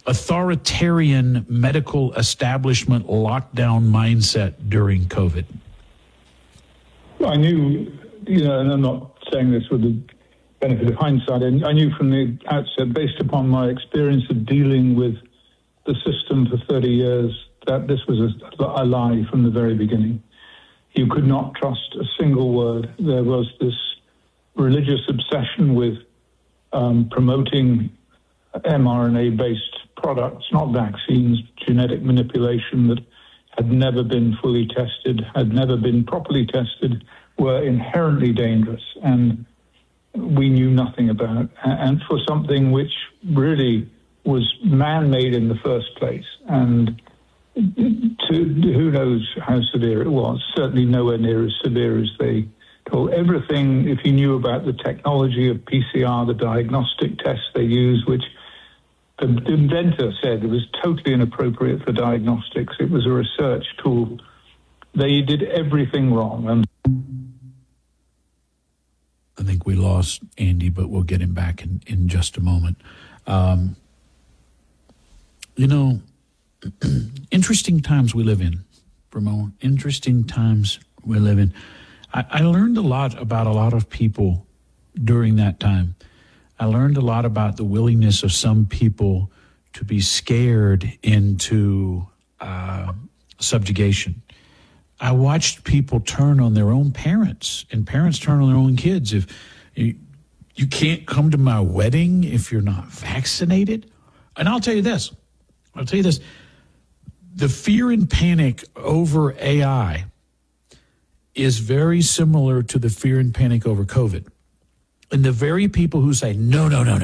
authoritarian medical establishment lockdown mindset during COVID? Well, I knew, and I'm not saying this with the benefit of hindsight, I knew from the outset, based upon my experience of dealing with the system for 30 years, that this was a lie from the very beginning. You could not trust a single word. There was this religious obsession with promoting mRNA-based products, not vaccines, genetic manipulation that had never been fully tested, had never been properly tested, were inherently dangerous, and we knew nothing about. And for something which really was man-made in the first place, and who knows how severe it was, certainly nowhere near as severe as they told. Everything, if you knew about the technology of PCR, the diagnostic tests they use, which the inventor said it was totally inappropriate for diagnostics. It was a research tool. They did everything wrong. And I think we lost Andy, but we'll get him back in just a moment. Interesting times we live in, Ramon. Interesting times we live in. I learned a lot about a lot of people during that time. I learned a lot about the willingness of some people to be scared into subjugation. I watched people turn on their own parents, and parents turn on their own kids. If you can't come to my wedding if you're not vaccinated. And I'll tell you this. The fear and panic over AI is very similar to the fear and panic over COVID. And the very people who say, no,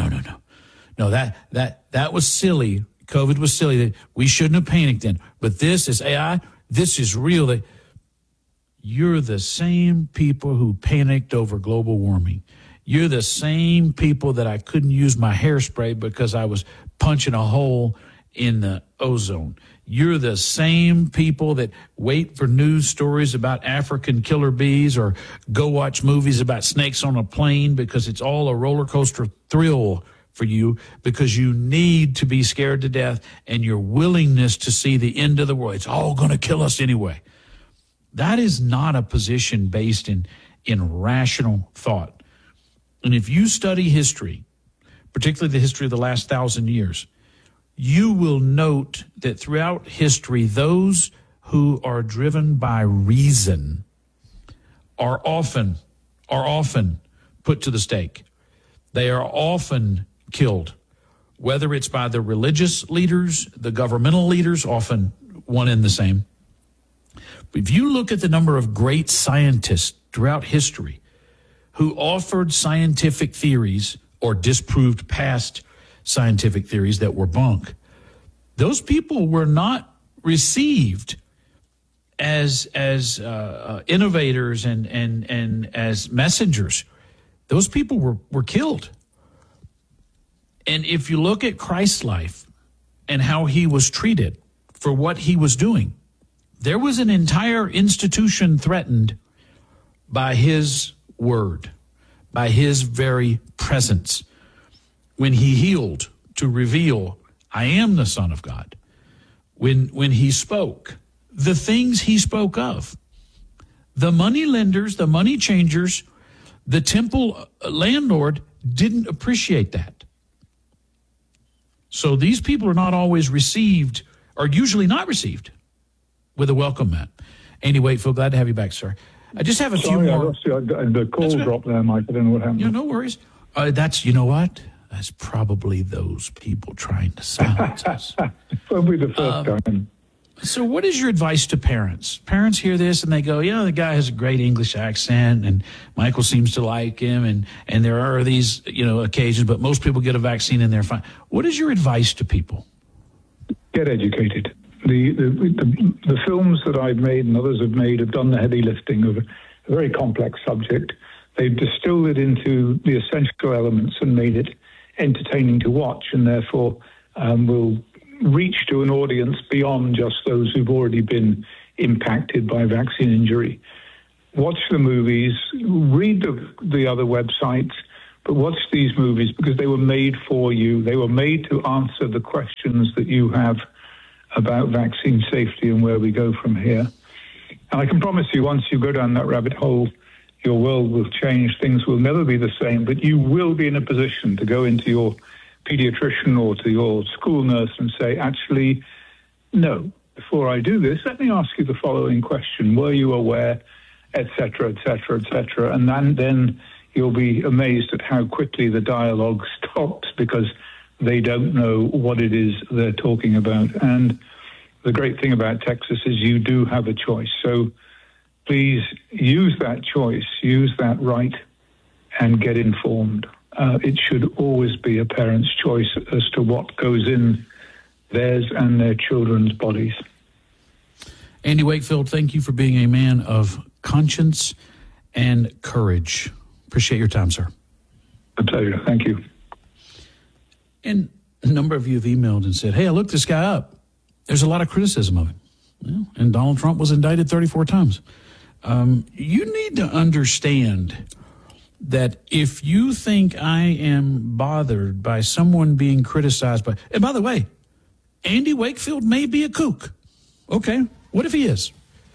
that was silly. COVID was silly. We shouldn't have panicked then. But this is AI. This is real. You're the same people who panicked over global warming. You're the same people that I couldn't use my hairspray because I was punching a hole in the ozone. You're the same people that wait for news stories about African killer bees or go watch movies about snakes on a plane because it's all a roller coaster thrill for you because you need to be scared to death and your willingness to see the end of the world. It's all going to kill us anyway. That is not a position based in rational thought. And if you study history, particularly the history of the last 1,000 years, you will note that throughout history, those who are driven by reason are often put to the stake. They are often killed, whether it's by the religious leaders, the governmental leaders, often one and the same. If you look at the number of great scientists throughout history who offered scientific theories or disproved past scientific theories that were bunk, those people were not received as innovators and as messengers. Those people were killed. And if you look at Christ's life and how he was treated for what he was doing, there was an entire institution threatened by his word, by his very presence. When he healed to reveal, I am the Son of God. When he spoke, the things he spoke of, the money lenders, the money changers, the temple landlord didn't appreciate that. So these people are not always received, or usually not received, with a welcome mat. Andy Wakefield, glad to have you back, sir. I just have a few more. I lost you. The call dropped there, Mike. I don't know what happened. Yeah, no worries. You know what? That's probably those people trying to silence us. Probably the first time. So what is your advice to parents? Parents hear this and they go, the guy has a great English accent and Michael seems to like him and there are these, occasions, but most people get a vaccine and they're fine. What is your advice to people? Get educated. The films that I've made and others have made have done the heavy lifting of a very complex subject. They've distilled it into the essential elements and made it entertaining to watch, and therefore will reach to an audience beyond just those who've already been impacted by vaccine injury. Watch the movies, read the other websites, but watch these movies because they were made for you. They were made to answer the questions that you have about vaccine safety and where we go from here. And I can promise you, once you go down that rabbit hole, your world will change. Things will never be the same, but you will be in a position to go into your pediatrician or to your school nurse and say, actually, no, before I do this, let me ask you the following question. Were you aware, et cetera, et cetera, et cetera? And then you'll be amazed at how quickly the dialogue stops because they don't know what it is they're talking about. And the great thing about Texas is you do have a choice. So please use that choice, use that right, and get informed. It should always be a parent's choice as to what goes in theirs and their children's bodies. Andy Wakefield, thank you for being a man of conscience and courage. Appreciate your time, sir. A pleasure. Thank you. And a number of you have emailed and said, hey, I looked this guy up. There's a lot of criticism of him. Well, and Donald Trump was indicted 34 times. You need to understand that if you think I am bothered by someone being criticized by, and by the way, Andy Wakefield may be a kook. Okay, what if he is?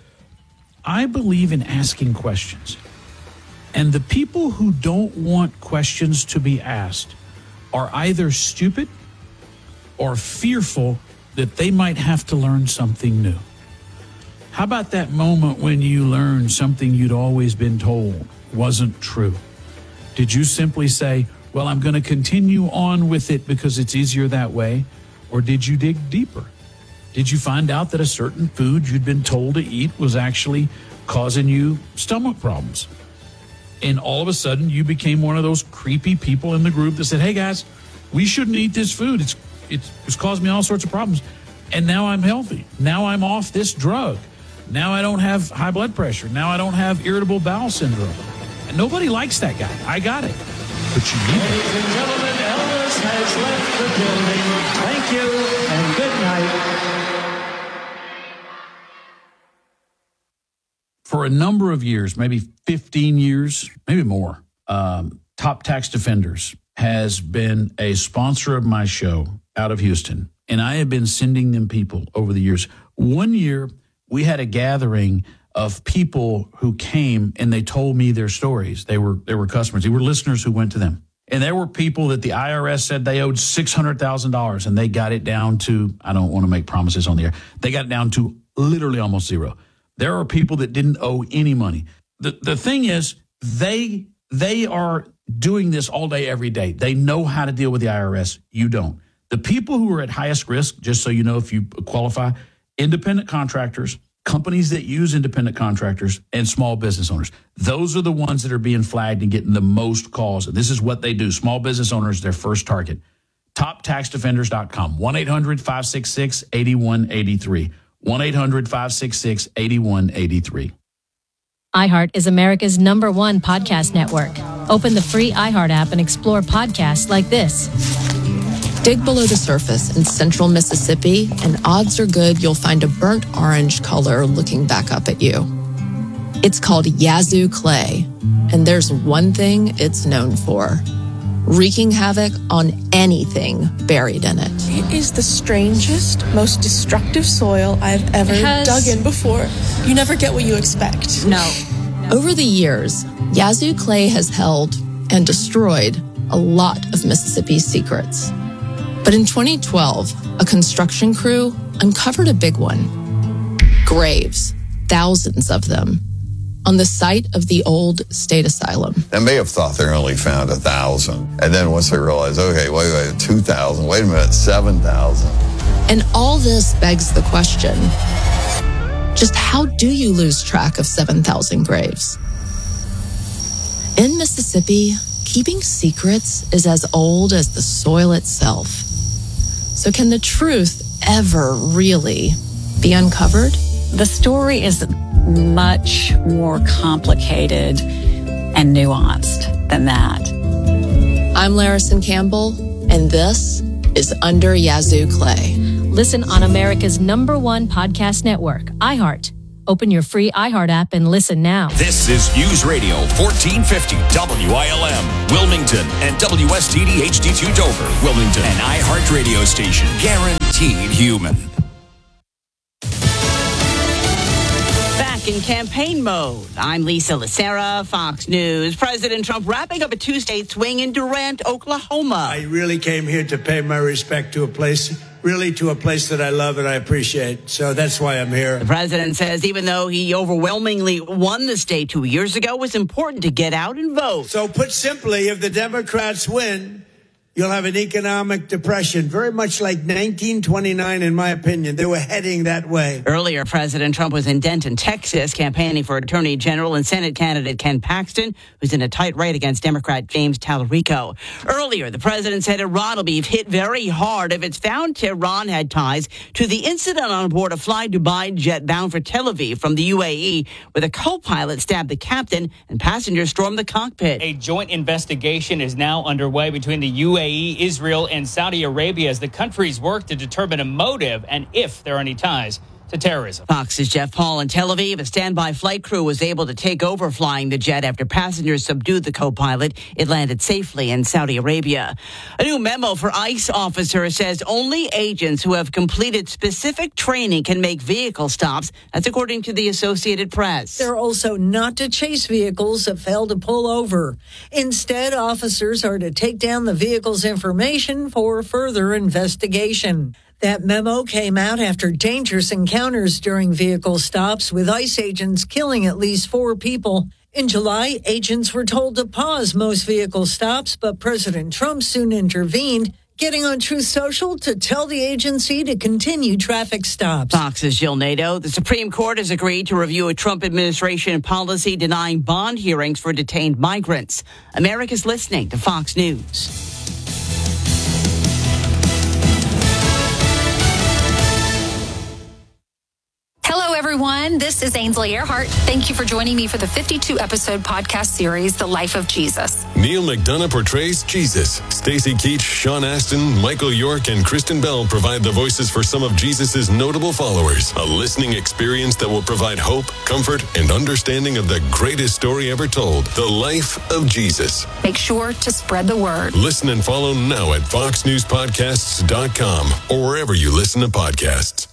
I believe in asking questions. And the people who don't want questions to be asked are either stupid or fearful that they might have to learn something new. How about that moment when you learned something you'd always been told wasn't true? Did you simply say, well, I'm going to continue on with it because it's easier that way? Or did you dig deeper? Did you find out that a certain food you'd been told to eat was actually causing you stomach problems? And all of a sudden, you became one of those creepy people in the group that said, hey, guys, we shouldn't eat this food. It's caused me all sorts of problems. And now I'm healthy. Now I'm off this drug. Now I don't have high blood pressure. Now I don't have irritable bowel syndrome. And nobody likes that guy. I got it. But you need it. Ladies and gentlemen, Elvis has left the building. Thank you and good night. For a number of years, maybe 15 years, maybe more, Top Tax Defenders has been a sponsor of my show out of Houston. And I have been sending them people over the years. One year, we had a gathering of people who came and they told me their stories. They were customers. They were listeners who went to them. And there were people that the IRS said they owed $600,000 and they got it down to, I don't want to make promises on the air, they got it down to literally almost zero. There are people that didn't owe any money. The thing is, they are doing this all day, every day. They know how to deal with the IRS. You don't. The people who are at highest risk, just so you know if you qualify, independent contractors, companies that use independent contractors, and small business owners. Those are the ones that are being flagged and getting the most calls. And this is what they do. Small business owners, their first target. TopTaxDefenders.com. 1-800-566-8183. 1-800-566-8183. iHeart is America's #1 podcast network. Open the free iHeart app and explore podcasts like this. Dig below the surface in central Mississippi, and odds are good you'll find a burnt orange color looking back up at you. It's called Yazoo clay, and there's one thing it's known for: wreaking havoc on anything buried in it. It is the strangest, most destructive soil I've ever dug in before. You never get what you expect. No. Over the years, Yazoo clay has held and destroyed a lot of Mississippi's secrets. But in 2012, a construction crew uncovered a big one. Graves, thousands of them, on the site of the old state asylum. They may have thought they only found 1,000. And then once they realized, okay, wait, 2,000, wait a minute, 7,000. And all this begs the question, just how do you lose track of 7,000 graves? In Mississippi, keeping secrets is as old as the soil itself. So can the truth ever really be uncovered? The story is much more complicated and nuanced than that. I'm Larison Campbell, and this is Under Yazoo Clay. Listen on America's #1 podcast network, iHeart. Open your free iHeart app and listen now. This is News Radio 1450 WILM, Wilmington, and WSTD HD2 Dover, Wilmington, an iHeart radio station, guaranteed human. Back in campaign mode, I'm Lisa Lacera, Fox News. President Trump wrapping up a Tuesday swing in Durant, Oklahoma. I really came here to pay my respect to a place that I love and I appreciate. So that's why I'm here. The president says even though he overwhelmingly won the state 2 years ago, it was important to get out and vote. So put simply, if the Democrats win, you'll have an economic depression, very much like 1929, in my opinion. They were heading that way. Earlier, President Trump was in Denton, Texas, campaigning for Attorney General and Senate candidate Ken Paxton, who's in a tight race against Democrat James Talarico. Earlier, the president said Iran will be hit very hard if it's found Tehran had ties to the incident on board a Fly Dubai jet bound for Tel Aviv from the UAE, where the co-pilot stabbed the captain and passengers stormed the cockpit. A joint investigation is now underway between the UAE, Israel, and Saudi Arabia as the countries work to determine a motive and if there are any ties to terrorism. Fox's Jeff Paul in Tel Aviv. A standby flight crew was able to take over flying the jet after passengers subdued the co-pilot. It landed safely in Saudi Arabia. A new memo for ICE officers says only agents who have completed specific training can make vehicle stops. That's according to the Associated Press. They're also not to chase vehicles that fail to pull over. Instead, officers are to take down the vehicle's information for further investigation. That memo came out after dangerous encounters during vehicle stops, with ICE agents killing at least 4 people. In July, agents were told to pause most vehicle stops, but President Trump soon intervened, getting on Truth Social to tell the agency to continue traffic stops. Fox's Jill Nato. The Supreme Court has agreed to review a Trump administration policy denying bond hearings for detained migrants. America's listening to Fox News. Hello, everyone. This is Ainsley Earhart. Thank you for joining me for the 52-episode podcast series, The Life of Jesus. Neil McDonough portrays Jesus. Stacey Keach, Sean Astin, Michael York, and Kristen Bell provide the voices for some of Jesus' notable followers. A listening experience that will provide hope, comfort, and understanding of the greatest story ever told, The Life of Jesus. Make sure to spread the word. Listen and follow now at foxnewspodcasts.com or wherever you listen to podcasts.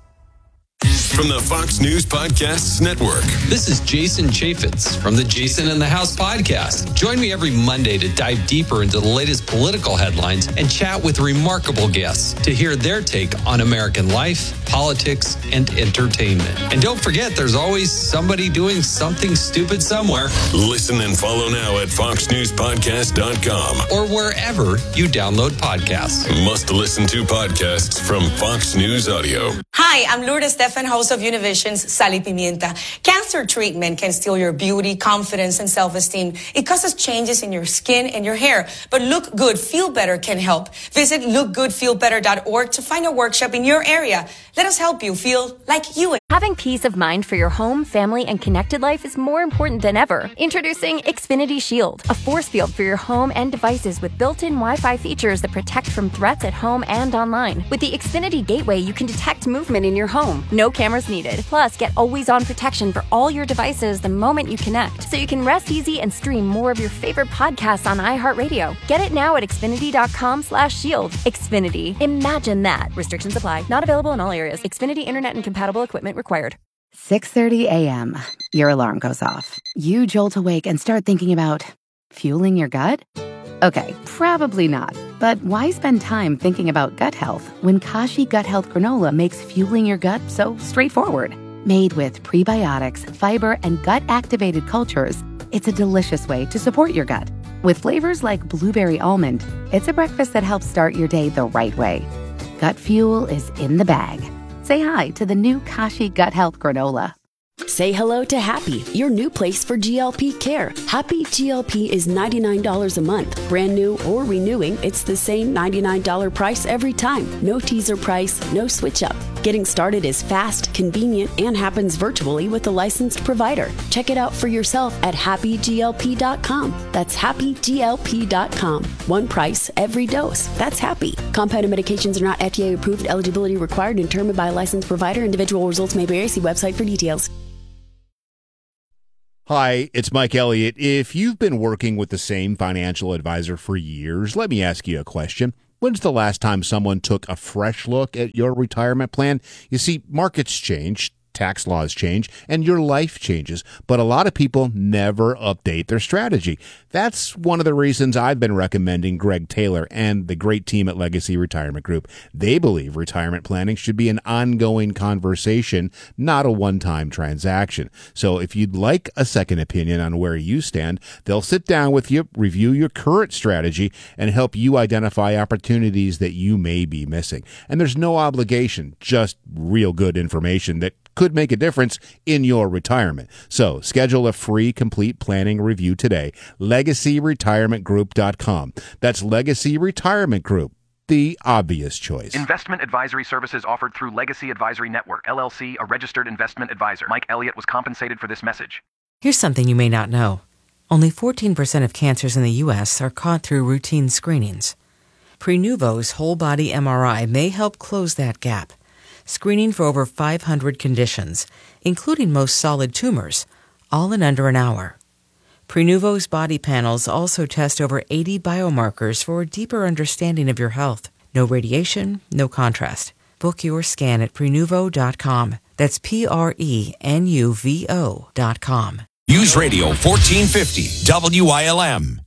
From the Fox News Podcasts Network. This is Jason Chaffetz from the Jason in the House podcast. Join me every Monday to dive deeper into the latest political headlines and chat with remarkable guests to hear their take on American life, politics, and entertainment. And don't forget, there's always somebody doing something stupid somewhere. Listen and follow now at foxnewspodcast.com or wherever you download podcasts. Must listen to podcasts from Fox News Audio. Hi, I'm Lourdes Stefan, host of Univision's Sal y Pimienta. Cancer treatment can steal your beauty, confidence, and self-esteem. It causes changes in your skin and your hair. But Look Good, Feel Better can help. Visit lookgoodfeelbetter.org to find a workshop in your area. Let us help you feel like you. Having peace of mind for your home, family, and connected life is more important than ever. Introducing Xfinity Shield, a force field for your home and devices with built-in Wi-Fi features that protect from threats at home and online. With the Xfinity Gateway, you can detect movement in your home. No cameras needed. Plus, get always-on protection for all your devices the moment you connect, so you can rest easy and stream more of your favorite podcasts on iHeartRadio. Get it now at Xfinity.com/shield. Xfinity. Imagine that. Restrictions apply. Not available in all areas. Xfinity Internet and compatible equipment required. 6:30 a.m. Your alarm goes off. You jolt awake and start thinking about fueling your gut? Okay, probably not. But why spend time thinking about gut health when Kashi Gut Health Granola makes fueling your gut so straightforward? Made with prebiotics, fiber, and gut-activated cultures, it's a delicious way to support your gut. With flavors like blueberry almond, it's a breakfast that helps start your day the right way. Gut fuel is in the bag. Say hi to the new Kashi Gut Health Granola. Say hello to Happy, your new place for GLP care. Happy GLP is $99 a month. Brand new or renewing, it's the same $99 price every time. No teaser price, no switch up. Getting started is fast, convenient, and happens virtually with a licensed provider. Check it out for yourself at happyglp.com. That's happyglp.com. One price, every dose. That's Happy. Compounded medications are not FDA approved. Eligibility required and determined by a licensed provider. Individual results may vary. See website for details. Hi, it's Mike Elliott. If you've been working with the same financial advisor for years, let me ask you a question. When's the last time someone took a fresh look at your retirement plan? You see, markets change, tax laws change, and your life changes, but a lot of people never update their strategy. That's one of the reasons I've been recommending Greg Taylor and the great team at Legacy Retirement Group. They believe retirement planning should be an ongoing conversation, not a one-time transaction. So if you'd like a second opinion on where you stand, they'll sit down with you, review your current strategy, and help you identify opportunities that you may be missing. And there's no obligation, just real good information that could make a difference in your retirement. So schedule a free complete planning review today. LegacyRetirementGroup.com. That's Legacy Retirement Group, the obvious choice. Investment advisory services offered through Legacy Advisory Network, LLC, a registered investment advisor. Mike Elliott was compensated for this message. Here's something you may not know. Only 14% of cancers in the U.S. are caught through routine screenings. Prenuvo's whole body MRI may help close that gap, screening for over 500 conditions, including most solid tumors, all in under an hour. Prenuvo's body panels also test over 80 biomarkers for a deeper understanding of your health. No radiation, no contrast. Book your scan at Prenuvo.com. That's Prenuvo.com. News Radio 1450 WILM.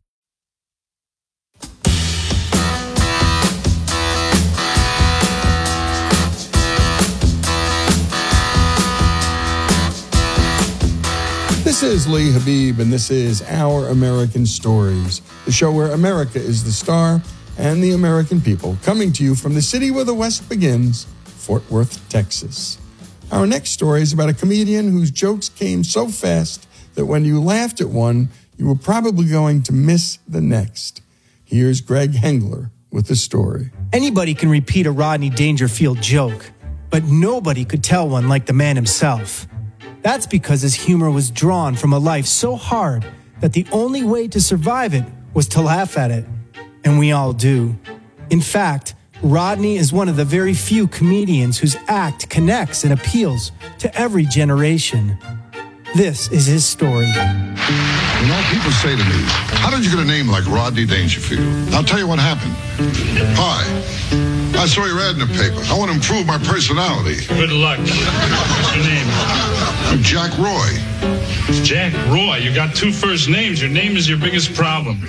This is Lee Habib, and this is Our American Stories, the show where America is the star and the American people, coming to you from the city where the West begins, Fort Worth, Texas. Our next story is about a comedian whose jokes came so fast that when you laughed at one, you were probably going to miss the next. Here's Greg Hengler with the story. Anybody can repeat a Rodney Dangerfield joke, but nobody could tell one like the man himself. That's because his humor was drawn from a life so hard that the only way to survive it was to laugh at it. And we all do. In fact, Rodney is one of the very few comedians whose act connects and appeals to every generation. This is his story. You know, people say to me, how did you get a name like Rodney Dangerfield? I'll tell you what happened. Hi, I saw your ad in the paper. I want to improve my personality. Good luck. What's your name? I'm Jack Roy. Jack Roy? You got two first names. Your name is your biggest problem.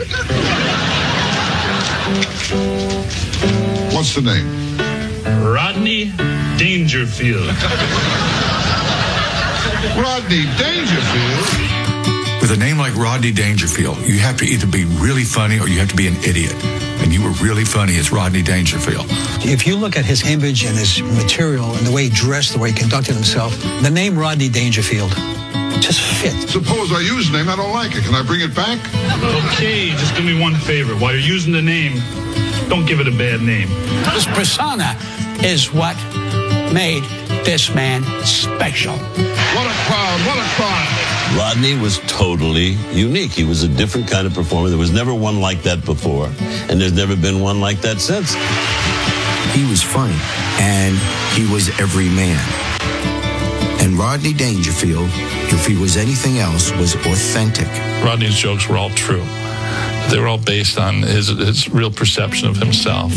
What's the name? Rodney Dangerfield. Rodney Dangerfield? With a name like Rodney Dangerfield, you have to either be really funny or you have to be an idiot. And you were really funny as Rodney Dangerfield. If you look at his image and his material and the way he dressed, the way he conducted himself, the name Rodney Dangerfield just fit. Suppose I use the name, I don't like it. Can I bring it back? Okay, just do me one favor. While you're using the name, don't give it a bad name. His persona is what made this man special. What a crowd, what a crowd. Rodney was totally unique. He was a different kind of performer. There was never one like that before, and there's never been one like that since. He was funny, and he was every man. And Rodney Dangerfield, if he was anything else, was authentic. Rodney's jokes were all true. They were all based on his real perception of himself.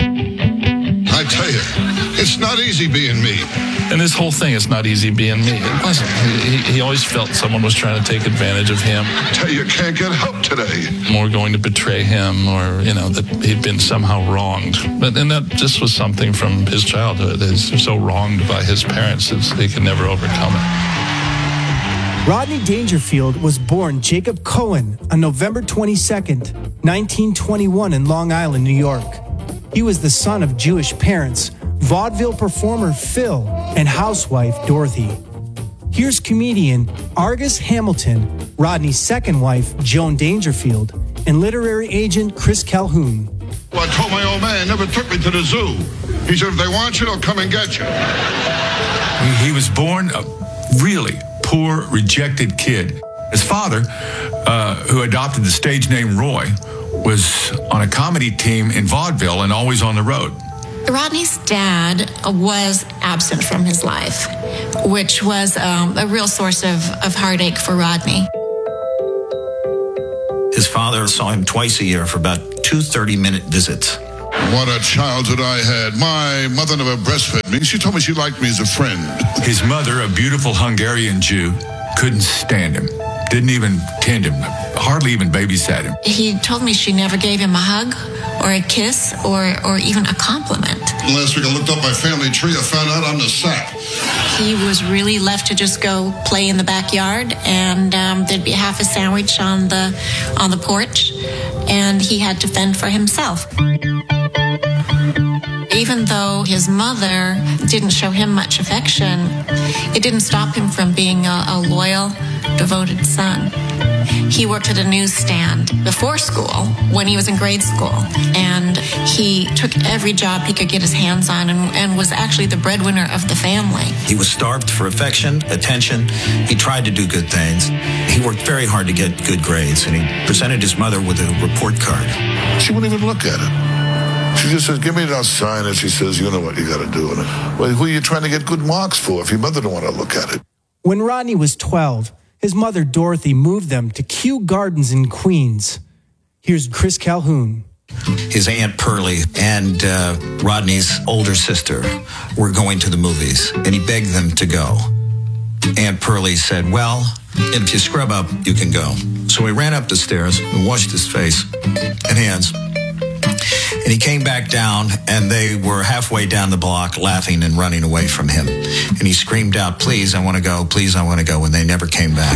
I tell you, it's not easy being me. And this whole thing is not easy being me. It wasn't. He always felt someone was trying to take advantage of him. I tell you can't get help today. More going to betray him, or, that he'd been somehow wronged. And that just was something from his childhood. He's so wronged by his parents that he could never overcome it. Rodney Dangerfield was born Jacob Cohen on November 22nd, 1921 in Long Island, New York. He was the son of Jewish parents, vaudeville performer Phil, and housewife Dorothy. Here's comedian Argus Hamilton, Rodney's second wife, Joan Dangerfield, and literary agent Chris Calhoun. Well, I told my old man, never took me to the zoo. He said, if they want you, they'll come and get you. He was born a really poor, rejected kid. His father, who adopted the stage name Roy, was on a comedy team in vaudeville and always on the road. Rodney's dad was absent from his life, which was a real source of heartache for Rodney. His father saw him twice a year for about 2 30-minute visits. What a childhood I had. My mother never breastfed me. She told me she liked me as a friend. His mother, a beautiful Hungarian Jew, couldn't stand him. Didn't even tend him. Hardly even babysat him. He told me she never gave him a hug or a kiss or even a compliment. Last week I looked up my family tree. I found out I'm the sap. He was really left to just go play in the backyard, and there'd be half a sandwich on the porch, and he had to fend for himself. Even though his mother didn't show him much affection, it didn't stop him from being a loyal, devoted son. He worked at a newsstand before school when he was in grade school, and he took every job he could get his hands on and was actually the breadwinner of the family. He was starved for affection, attention. He tried to do good things. He worked very hard to get good grades, and he presented his mother with a report card. She wouldn't even look at it. She just says, give me that sign, and she says, you know what you got to do. Well, who are you trying to get good marks for if your mother don't want to look at it? When Rodney was 12, his mother, Dorothy, moved them to Kew Gardens in Queens. Here's Chris Calhoun. His Aunt Pearlie and Rodney's older sister were going to the movies, and he begged them to go. Aunt Pearlie said, well, if you scrub up, you can go. So he ran up the stairs and washed his face and hands. And he came back down, and they were halfway down the block laughing and running away from him. And he screamed out, please, I want to go, please, I want to go, and they never came back.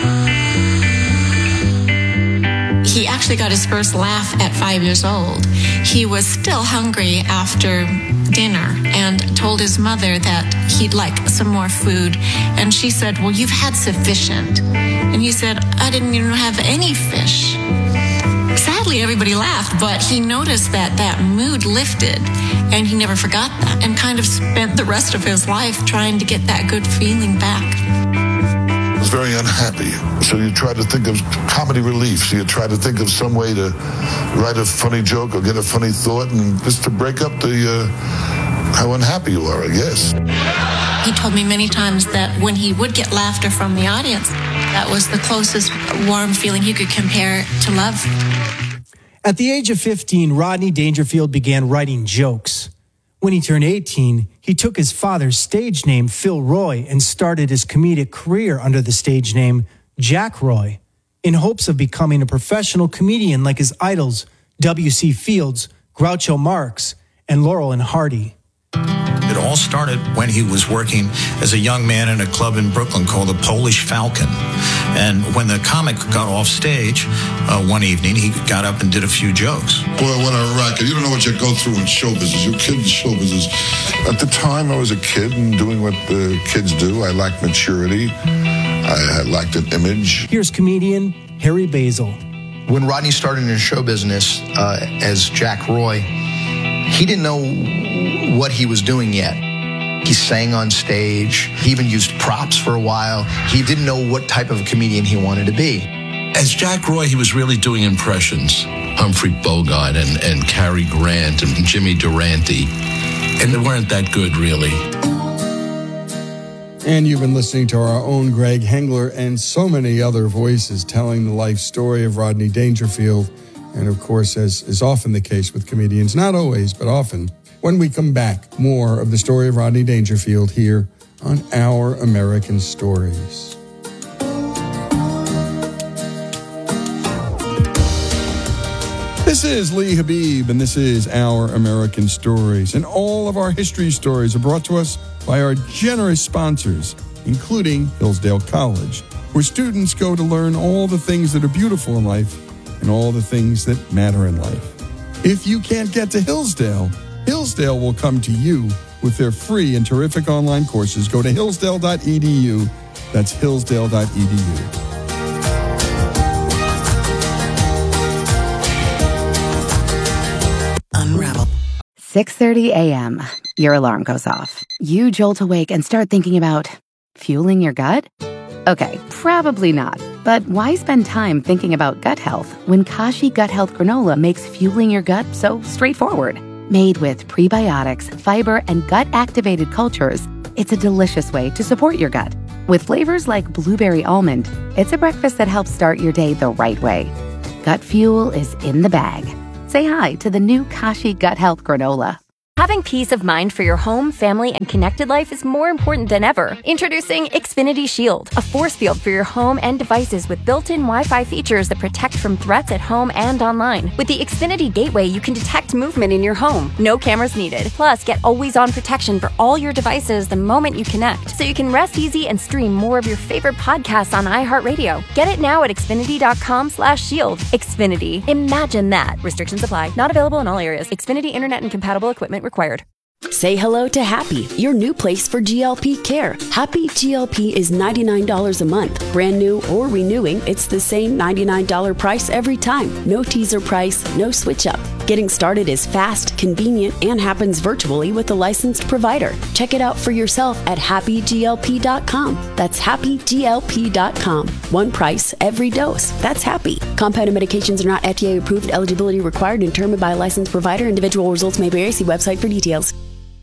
He actually got his first laugh at 5 years old. He was still hungry after dinner and told his mother that he'd like some more food. And she said, well, you've had sufficient. And he said, I didn't even have any fish. Sadly, everybody laughed, but he noticed that mood lifted, and he never forgot that, and kind of spent the rest of his life trying to get that good feeling back. I was very unhappy, so you try to think of comedy relief. So you try to think of some way to write a funny joke or get a funny thought, and just to break up how unhappy you are, I guess. He told me many times that when he would get laughter from the audience, that was the closest warm feeling he could compare to love. At the age of 15, Rodney Dangerfield began writing jokes. When he turned 18, he took his father's stage name, Phil Roy, and started his comedic career under the stage name Jack Roy, in hopes of becoming a professional comedian like his idols, W.C. Fields, Groucho Marx, and Laurel and Hardy. It all started when he was working as a young man in a club in Brooklyn called the Polish Falcon. And when the comic got off stage one evening, he got up and did a few jokes. Boy, what a racket. You don't know what you go through in show business. You're a kid in show business. At the time, I was a kid and doing what the kids do. I lacked maturity. I lacked an image. Here's comedian Harry Basil. When Rodney started in show business as Jack Roy, he didn't know what he was doing yet. He sang on stage. He even used props for a while. He didn't know what type of a comedian he wanted to be. As Jack Roy, he was really doing impressions. Humphrey Bogart and Cary Grant and Jimmy Durante. And they weren't that good, really. And you've been listening to our own Greg Hengler and so many other voices telling the life story of Rodney Dangerfield. And of course, as is often the case with comedians, not always, but often, when we come back, more of the story of Rodney Dangerfield here on Our American Stories. This is Lee Habib, and this is Our American Stories. And all of our history stories are brought to us by our generous sponsors, including Hillsdale College, where students go to learn all the things that are beautiful in life and all the things that matter in life. If you can't get to Hillsdale, Hillsdale will come to you with their free and terrific online courses. Go to hillsdale.edu. That's hillsdale.edu. Unravel. 6:30 a.m. Your alarm goes off. You jolt awake and start thinking about fueling your gut? Okay, probably not. But why spend time thinking about gut health when Kashi Gut Health Granola makes fueling your gut so straightforward? Made with prebiotics, fiber, and gut-activated cultures, it's a delicious way to support your gut. With flavors like blueberry almond, it's a breakfast that helps start your day the right way. Gut fuel is in the bag. Say hi to the new Kashi Gut Health Granola. Having peace of mind for your home, family, and connected life is more important than ever. Introducing Xfinity Shield, a force field for your home and devices with built-in Wi-Fi features that protect from threats at home and online. With the Xfinity Gateway, you can detect movement in your home. No cameras needed. Plus, get always-on protection for all your devices the moment you connect, so you can rest easy and stream more of your favorite podcasts on iHeartRadio. Get it now at Xfinity.com/shield. Xfinity. Imagine that. Restrictions apply. Not available in all areas. Xfinity Internet and compatible equipment required. Say hello to Happy, your new place for GLP care. Happy GLP is $99 a month. Brand new or renewing, it's the same $99 price every time. No teaser price, no switch up. Getting started is fast, convenient, and happens virtually with a licensed provider. Check it out for yourself at happyglp.com. That's happyglp.com. One price, every dose. That's Happy. Compounded medications are not FDA approved. Eligibility required and determined by a licensed provider. Individual results may vary. See website for details.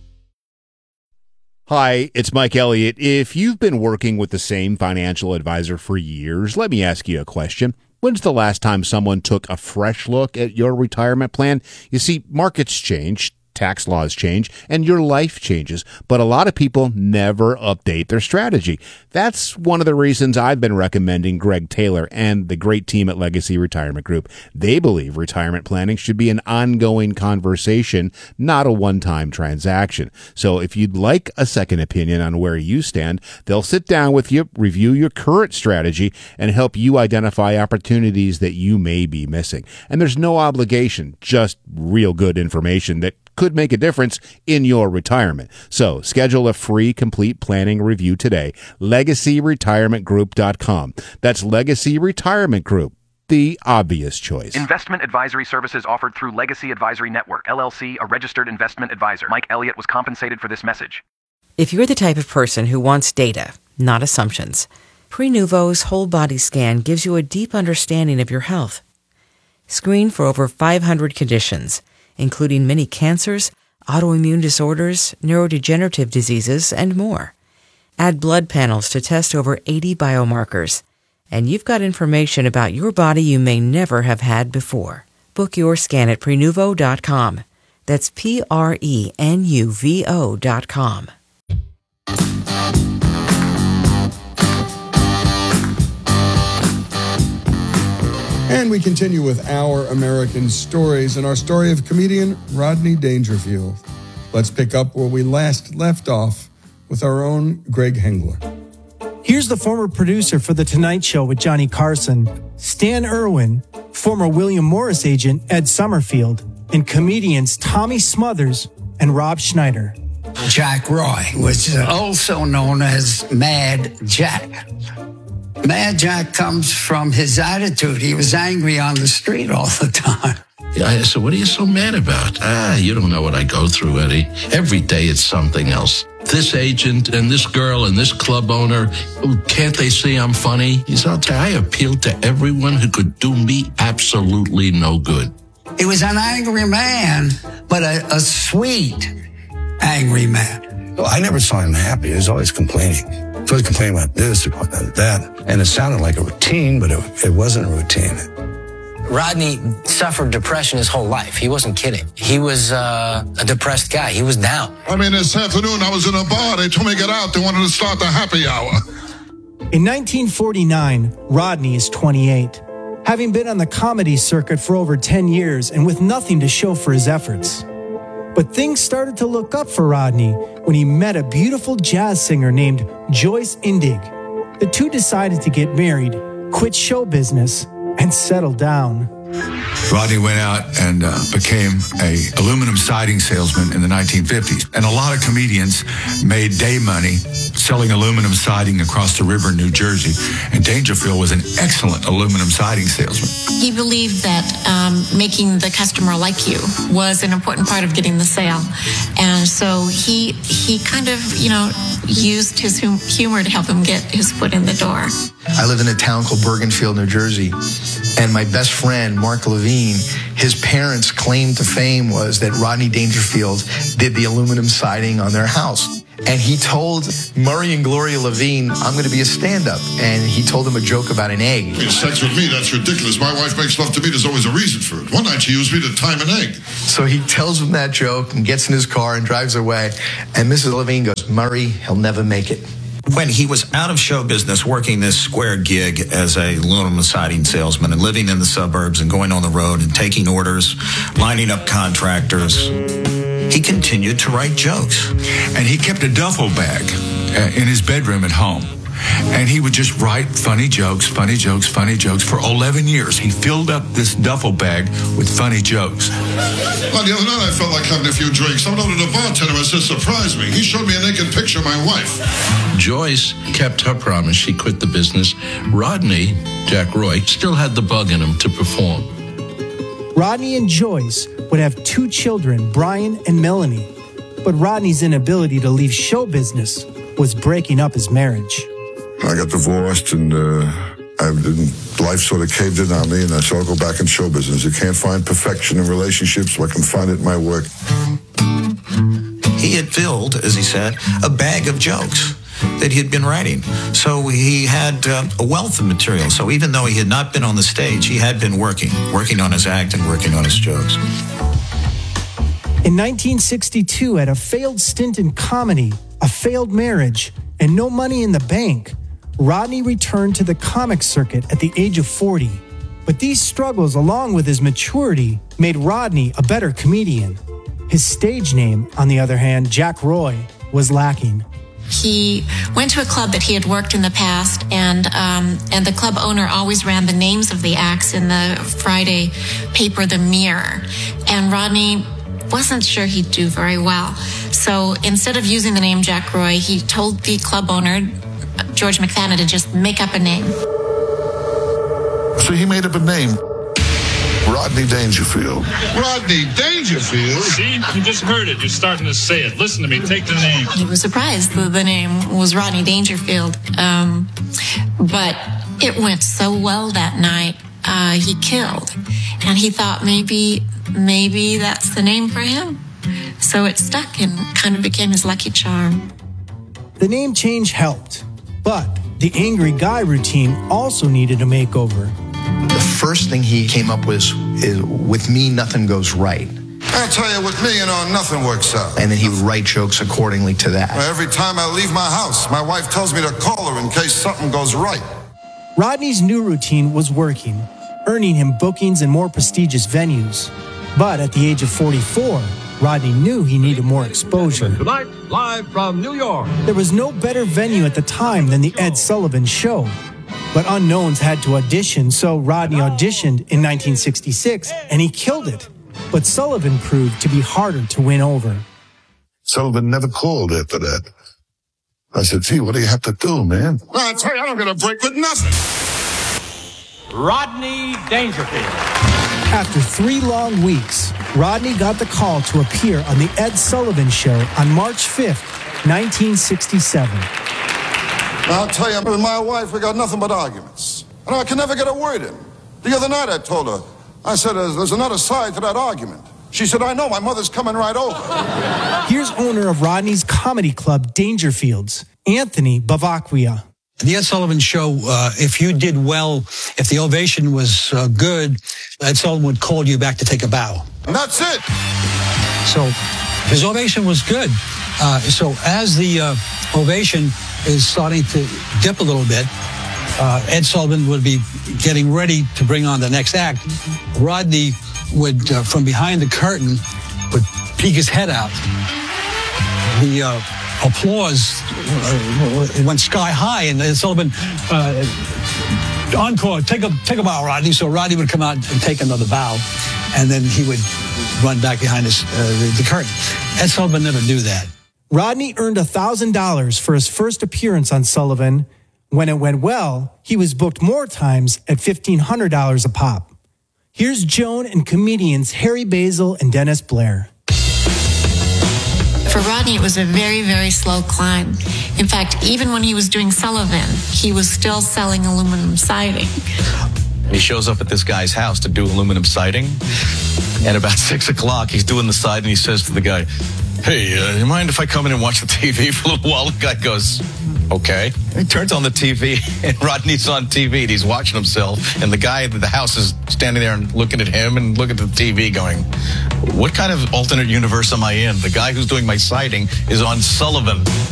Hi, it's Mike Elliott. If you've been working with the same financial advisor for years, let me ask you a question. When's the last time someone took a fresh look at your retirement plan? You see, markets change, tax laws change, and your life changes, but a lot of people never update their strategy. That's one of the reasons I've been recommending Greg Taylor and the great team at Legacy Retirement Group. They believe retirement planning should be an ongoing conversation, not a one-time transaction. So if you'd like a second opinion on where you stand, they'll sit down with you, review your current strategy, and help you identify opportunities that you may be missing. And there's no obligation, just real good information that could make a difference in your retirement. So schedule a free complete planning review today. LegacyRetirementGroup.com. That's Legacy Retirement Group, the obvious choice. Investment advisory services offered through Legacy Advisory Network, LLC, a registered investment advisor. Mike Elliott was compensated for this message. If you're the type of person who wants data, not assumptions, Prenuvo's whole body scan gives you a deep understanding of your health. Screen for over 500 conditions, including many cancers, autoimmune disorders, neurodegenerative diseases, and more. Add blood panels to test over 80 biomarkers, and you've got information about your body you may never have had before. Book your scan at Prenuvo.com. That's Prenuvo.com. And we continue with Our American Stories and our story of comedian Rodney Dangerfield. Let's pick up where we last left off with our own Greg Hengler. Here's the former producer for The Tonight Show with Johnny Carson, Stan Irwin, former William Morris agent Ed Summerfield, and comedians Tommy Smothers and Rob Schneider. Jack Roy was also known as Mad Jack. Mad Jack comes from his attitude. He was angry on the street all the time. I said, what are you so mad about? You don't know what I go through, Eddie. Every day it's something else. This agent and this girl and this club owner, can't they see I'm funny? He said, I'll tell you, I appealed to everyone who could do me absolutely no good. He was an angry man, but a sweet angry man. Well, I never saw him happy. He was always complaining. He was always complaining about this, about that. And it sounded like a routine, but it wasn't a routine. Rodney suffered depression his whole life. He wasn't kidding. He was a depressed guy. He was down. I mean, this afternoon I was in a bar. They told me to get out. They wanted to start the happy hour. In 1949, Rodney is 28, having been on the comedy circuit for over 10 years and with nothing to show for his efforts. But things started to look up for Rodney when he met a beautiful jazz singer named Joyce Indig. The two decided to get married, quit show business, and settle down. Rodney went out and became a aluminum siding salesman in the 1950s. And a lot of comedians made day money selling aluminum siding across the river in New Jersey. And Dangerfield was an excellent aluminum siding salesman. He believed that making the customer like you was an important part of getting the sale. And so he kind of, used his humor to help him get his foot in the door. I live in a town called Bergenfield, New Jersey, and my best friend, Mark Levine, his parents' claim to fame was that Rodney Dangerfield did the aluminum siding on their house. And he told Murray and Gloria Levine, I'm going to be a stand-up. And he told them a joke about an egg. Sex with me, that's ridiculous. My wife makes love to me. There's always a reason for it. One night she used me to time an egg. So he tells them that joke and gets in his car and drives away. And Mrs. Levine goes, Murray, he'll never make it. When he was out of show business, working this square gig as a aluminum siding salesman and living in the suburbs and going on the road and taking orders, lining up contractors, he continued to write jokes. And he kept a duffel bag in his bedroom at home. And he would just write funny jokes for 11 years. He filled up this duffel bag with funny jokes. Well, the other night I felt like having a few drinks. I went over to the bartender and said, surprise me. He showed me a naked picture of my wife. Joyce kept her promise. She quit the business. Rodney, Jack Roy, still had the bug in him to perform. Rodney and Joyce would have 2 children, Brian and Melanie. But Rodney's inability to leave show business was breaking up his marriage. I got divorced and life sort of caved in on me, and I said, I'll go back in show business. You can't find perfection in relationships, so I can find it in my work. He had filled, as he said, a bag of jokes that he had been writing. So he had a wealth of material. So even though he had not been on the stage, he had been working on his act and working on his jokes. In 1962, at a failed stint in comedy, a failed marriage, and no money in the bank, Rodney returned to the comic circuit at the age of 40. But these struggles, along with his maturity, made Rodney a better comedian. His stage name, on the other hand, Jack Roy, was lacking. He went to a club that he had worked in the past, and the club owner always ran the names of the acts in the Friday paper, The Mirror. And Rodney wasn't sure he'd do very well. So instead of using the name Jack Roy, he told the club owner, George McFadden, to just make up a name. So he made up a name. Rodney Dangerfield. Rodney Dangerfield? See, you just heard it. You're starting to say it. Listen to me. Take the name. He was surprised that the name was Rodney Dangerfield. But it went so well that night, he killed. And he thought maybe that's the name for him. So it stuck and kind of became his lucky charm. The name change helped, but the Angry Guy routine also needed a makeover. The first thing he came up with is, with me, nothing goes right. I tell you, with me, nothing works out. And then he would write jokes accordingly to that. Every time I leave my house, my wife tells me to call her in case something goes right. Rodney's new routine was working, earning him bookings in more prestigious venues. But at the age of 44, Rodney knew he needed more exposure. Tonight, live from New York. There was no better venue at the time than the Ed Sullivan Show. But unknowns had to audition, so Rodney auditioned in 1966, and he killed it. But Sullivan proved to be harder to win over. Sullivan never called after that. I said, gee, what do you have to do, man? Well, I tell you, I'm going to break with nothing. Rodney Dangerfield. After 3 long weeks, Rodney got the call to appear on the Ed Sullivan Show on March 5th, 1967. I'll tell you, with my wife, we got nothing but arguments. And I can never get a word in. The other night I told her, I said, there's another side to that argument. She said, I know, my mother's coming right over. Here's owner of Rodney's comedy club, Dangerfields, Anthony Bavacquia. The Ed Sullivan Show, if you did well, if the ovation was good, Ed Sullivan would call you back to take a bow. And that's it. So his ovation was good. So as the ovation is starting to dip a little bit, Ed Sullivan would be getting ready to bring on the next act. Rodney would, from behind the curtain, would peek his head out. The applause went sky high, and Sullivan, encore, take a bow, Rodney. So Rodney would come out and take another bow, and then he would run back behind the curtain. Ed Sullivan never knew that. Rodney earned $1,000 for his first appearance on Sullivan. When it went well, he was booked more times at $1,500 a pop. Here's Joan and comedians Harry Basil and Dennis Blair. For Rodney, it was a very, very slow climb. In fact, even when he was doing Sullivan, he was still selling aluminum siding. He shows up at this guy's house to do aluminum siding. And about 6 o'clock, he's doing the siding. He says to the guy, Hey, you mind if I come in and watch the TV for a little while? The guy goes, okay. He turns on the TV, and Rodney's on TV, and he's watching himself, and the guy at the house is standing there and looking at him and looking at the TV going, what kind of alternate universe am I in? The guy who's doing my sighting is on Sullivan.